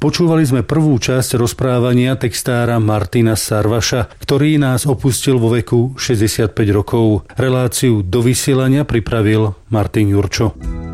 Počúvali sme prvú časť rozprávania textára Martina Sarvaša, ktorý nás opustil vo veku 65 rokov. Reláciu do vysielania pripravil Martin Jurčo.